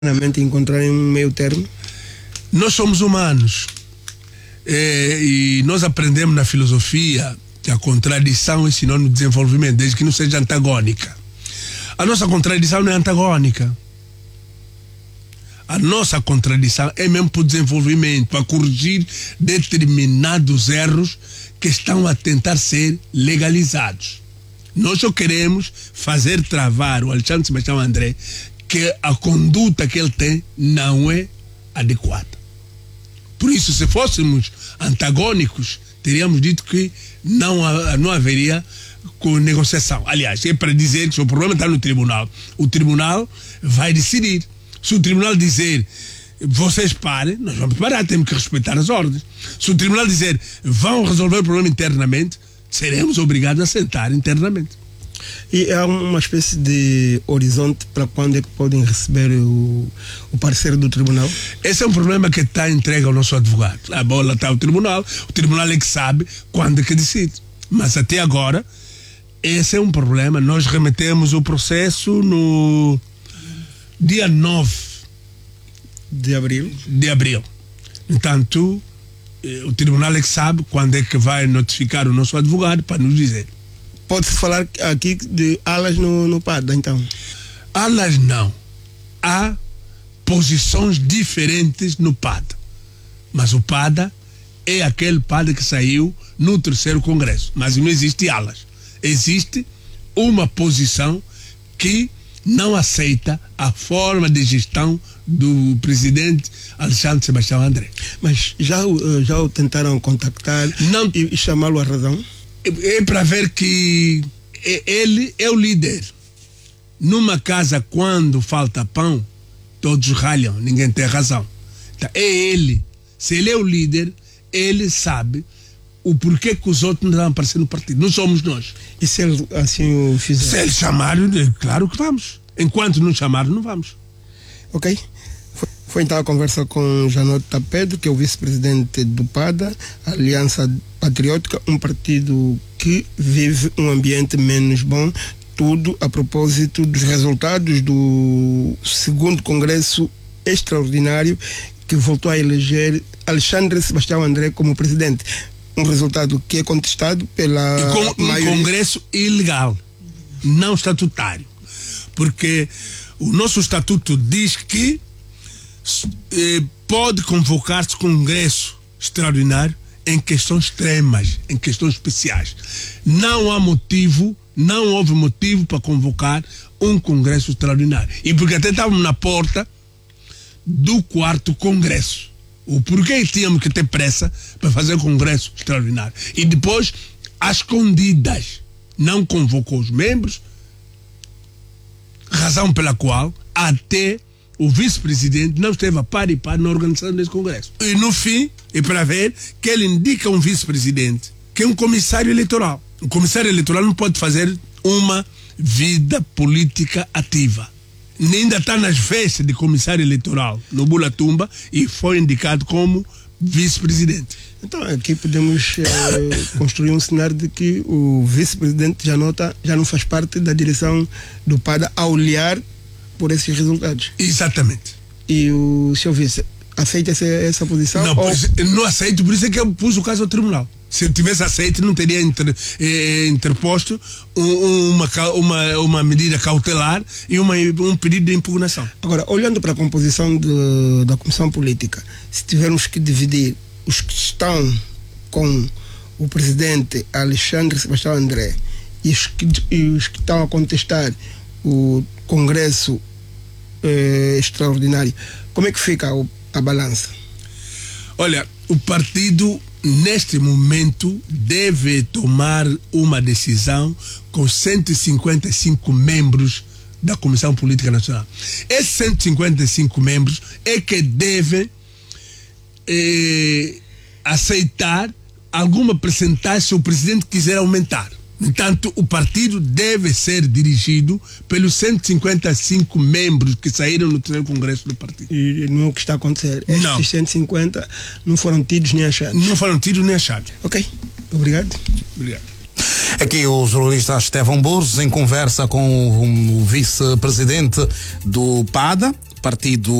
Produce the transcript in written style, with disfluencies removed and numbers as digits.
encontrarem um meio termo? Nós somos humanos e nós aprendemos na filosofia que a contradição é sinônimo de desenvolvimento, desde que não seja antagônica. A nossa contradição não é antagônica. A nossa contradição é mesmo para o desenvolvimento, para corrigir determinados erros que estão a tentar ser legalizados. Nós só queremos fazer travar o Alexandre Sebastião André que a conduta que ele tem não é adequada. Por isso, se fôssemos antagônicos, teríamos dito que não haveria negociação. Aliás, é para dizer que o problema está no tribunal. O tribunal vai decidir. Se o tribunal dizer vocês parem, nós vamos parar, temos que respeitar as ordens. Se o tribunal dizer vão resolver o problema internamente, seremos obrigados a sentar internamente. E há uma espécie de horizonte para quando é que podem receber o parecer do tribunal? Esse é um problema que está entregue ao nosso advogado. A bola está ao tribunal, o tribunal é que sabe quando é que decide. Mas até agora, esse é um problema. Nós remetemos o processo no dia 9 de abril. Portanto, o tribunal é que sabe quando é que vai notificar o nosso advogado para nos dizer. Pode-se falar aqui de alas no PADA, então? Alas não. Há posições diferentes no PADA. Mas o PADA é aquele PADA que saiu no 3º Congresso. Mas não existe alas. Existe uma posição que não aceita a forma de gestão do presidente Alexandre Sebastião André. Mas já o tentaram contactar e chamá-lo à razão? É para ver que ele é o líder. Numa casa, quando falta pão, todos ralham, ninguém tem razão. Então, é ele. Se ele é o líder, ele sabe o porquê que os outros não vão aparecer no partido. Não somos nós. E se ele assim o fizer? Se ele chamar, claro que vamos. Enquanto não chamar, não vamos. Ok. Foi então a conversa com Janota Pedro, que é o vice-presidente do PADA, Aliança Patriótica, um partido que vive um ambiente menos bom, tudo a propósito dos resultados do 2º Congresso Extraordinário, que voltou a eleger Alexandre Sebastião André como presidente. Um resultado que é contestado pela maioria. Um congresso ilegal, não estatutário, porque o nosso estatuto diz que pode convocar-se congresso extraordinário em questões extremas, em questões especiais. Não houve motivo para convocar um congresso extraordinário. E porque até estávamos na porta do 4º Congresso. O porquê tínhamos que ter pressa para fazer congresso extraordinário. E depois, às escondidas, não convocou os membros, razão pela qual até o vice-presidente não esteve a par e par na organização desse congresso. E no fim, é para ver que ele indica um vice-presidente, que é um comissário eleitoral. O comissário eleitoral não pode fazer uma vida política ativa. Ainda está nas vestes de comissário eleitoral no Bula Tumba e foi indicado como vice-presidente. Então aqui podemos construir um cenário de que o vice-presidente já não faz parte da direção do PADA a olhar por esses resultados. Exatamente. E o senhor vice aceita essa posição? Não, não aceito, por isso é que eu pus o caso ao tribunal. Se eu tivesse aceito, não teria interposto uma medida cautelar e um pedido de impugnação. Agora, olhando para a composição da comissão política, se tivermos que dividir os que estão com o presidente Alexandre Sebastião André e os que estão a contestar o Congresso Extraordinário, como é que fica a balança? Olha, o partido neste momento deve tomar uma decisão com 155 membros da Comissão Política Nacional. Esses 155 membros é que devem aceitar alguma percentagem se o presidente quiser aumentar. Portanto, o partido deve ser dirigido pelos 155 membros que saíram no 3º Congresso do partido. E não é o que está a acontecer. Esses 150 não foram tidos nem achados. Não foram tidos nem achados. Ok. Obrigado. Obrigado. Aqui o jornalista Estevão Borges em conversa com o vice-presidente do PADA, Partido